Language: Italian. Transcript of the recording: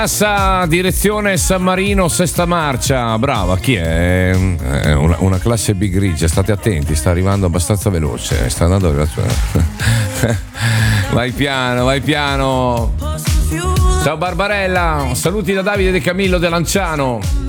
Massa, direzione San Marino, sesta marcia. Brava, chi è? Una classe B grigia, state attenti, sta arrivando abbastanza veloce. Sta andando veloce. Vai piano, vai piano. Ciao Barbarella, saluti da Davide De Camillo De Lanciano.